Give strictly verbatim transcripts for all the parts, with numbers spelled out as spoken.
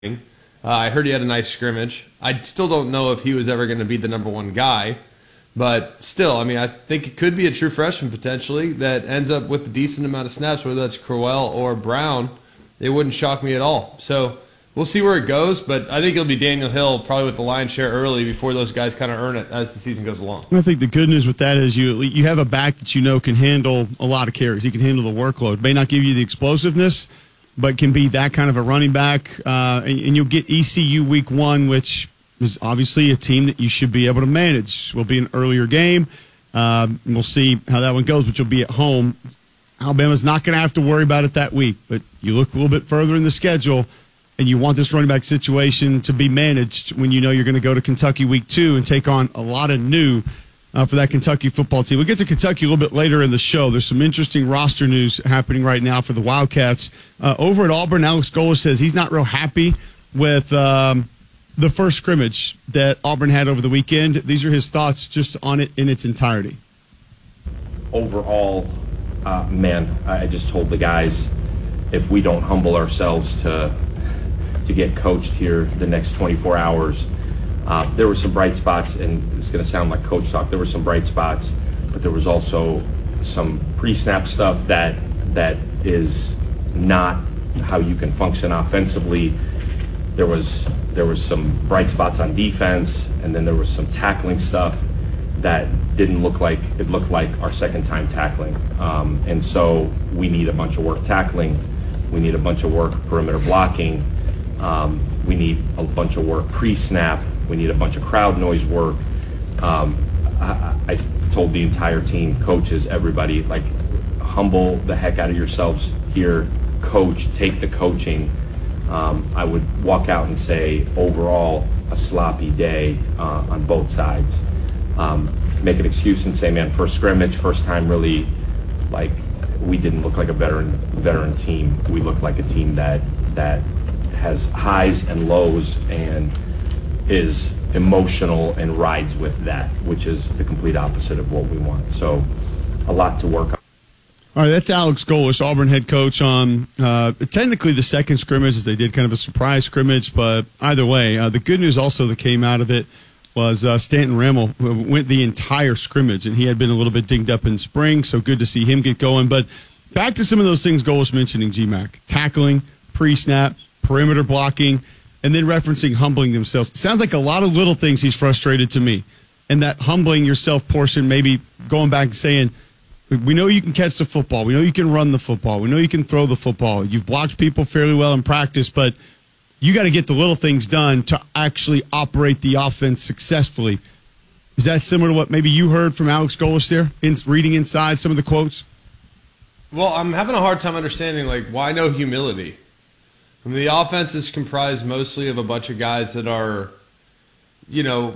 Uh, I heard he had a nice scrimmage. I still don't know if he was ever going to be the number one guy, but still, I mean, I think it could be a true freshman potentially that ends up with a decent amount of snaps, whether that's Crowell or Brown. It wouldn't shock me at all. So we'll see where it goes, but I think it'll be Daniel Hill probably with the lion's share early before those guys kind of earn it as the season goes along. I think the good news with that is you you have a back that you know can handle a lot of carries. He can handle the workload. May not give you the explosiveness, but can be that kind of a running back. Uh, and, and you'll get E C U week one, which is obviously a team that you should be able to manage. Will be an earlier game. Uh, we'll see how that one goes, but you'll be at home. Alabama's not going to have to worry about it that week, but you look a little bit further in the schedule, and you want this running back situation to be managed when you know you're going to go to Kentucky week two and take on a lot of new uh, for that Kentucky football team. We'll get to Kentucky a little bit later in the show. There's some interesting roster news happening right now for the Wildcats. Uh, over at Auburn, Alex Golesh says he's not real happy with um, the first scrimmage that Auburn had over the weekend. These are his thoughts just on it in its entirety. Overall, uh, man, I just told the guys if we don't humble ourselves to to get coached here the next twenty-four hours, uh, there were some bright spots, and it's going to sound like coach talk. There were some bright spots, but there was also some pre-snap stuff that that is not how you can function offensively. There was there was some bright spots on defense, and then there was some tackling stuff that didn't look like it looked like our second time tackling. Um, and so we need a bunch of work tackling. We need a bunch of work perimeter blocking. Um, we need a bunch of work pre-snap. We need a bunch of crowd noise work. Um, I, I told the entire team, coaches, everybody, like, humble the heck out of yourselves here. Coach, take the coaching. Um, I would walk out and say, overall, a sloppy day uh, on both sides. Um, make an excuse and say, man, first scrimmage, first time really, like, we didn't look like a veteran veteran team. We looked like a team that that has highs and lows and is emotional and rides with that, which is the complete opposite of what we want. So a lot to work on. All right, that's Alex Golesh, Auburn head coach, on uh, technically the second scrimmage, as they did kind of a surprise scrimmage, but either way, uh, the good news also that came out of it was uh, Stanton Rimmel went the entire scrimmage, and he had been a little bit dinged up in spring, so good to see him get going. But back to some of those things Golesh mentioning, G-Mac, tackling, pre-snap, perimeter blocking, and then referencing humbling themselves. Sounds like a lot of little things he's frustrated to me. And that humbling yourself portion, maybe going back and saying, we know you can catch the football. We know you can run the football. We know you can throw the football. You've blocked people fairly well in practice, but you got to get the little things done to actually operate the offense successfully. Is that similar to what maybe you heard from Alex Golesh there, in reading inside some of the quotes? Well, I'm having a hard time understanding, like, why no humility? I mean, the offense is comprised mostly of a bunch of guys that are, you know,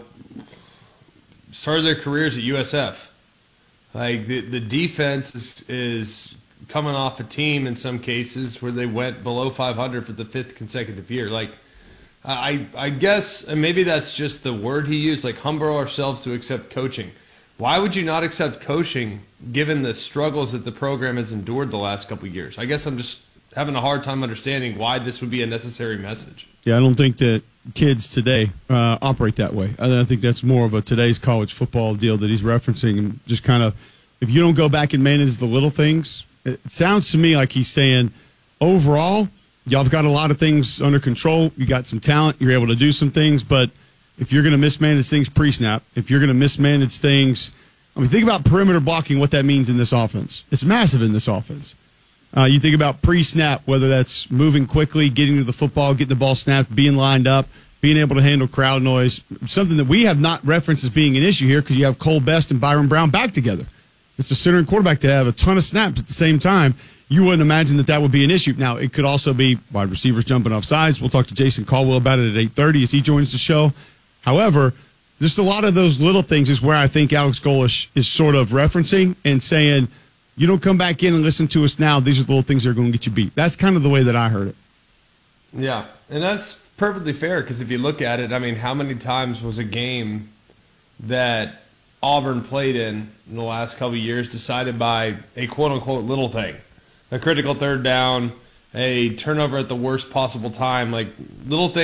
started their careers at U S F. Like, the, the defense is, is coming off a team in some cases where they went below five hundred for the fifth consecutive year. Like, I, I guess, and maybe that's just the word he used, like, humble ourselves to accept coaching. Why would you not accept coaching given the struggles that the program has endured the last couple of years? I guess I'm just having a hard time understanding why this would be a necessary message. Yeah, I don't think that kids today uh, operate that way. I think that's more of a today's college football deal that he's referencing. And just kind of, if you don't go back and manage the little things, it sounds to me like he's saying, overall, y'all have got a lot of things under control. You got some talent. You're able to do some things. But if you're going to mismanage things pre-snap, if you're going to mismanage things, I mean, think about perimeter blocking, what that means in this offense. It's massive in this offense. Uh, you think about pre-snap, whether that's moving quickly, getting to the football, getting the ball snapped, being lined up, being able to handle crowd noise, something that we have not referenced as being an issue here because you have Cole Best and Byron Brown back together. It's a center and quarterback that have a ton of snaps at the same time. You wouldn't imagine that that would be an issue. Now, it could also be wide receivers jumping off sides. We'll talk to Jason Caldwell about it at eight thirty as he joins the show. However, just a lot of those little things is where I think Alex Golesh is sort of referencing and saying, you don't come back in and listen to us now, these are the little things that are going to get you beat. That's kind of the way that I heard it. Yeah, and that's perfectly fair because if you look at it, I mean, how many times was a game that Auburn played in in the last couple of years decided by a quote-unquote little thing, a critical third down, a turnover at the worst possible time, like little things.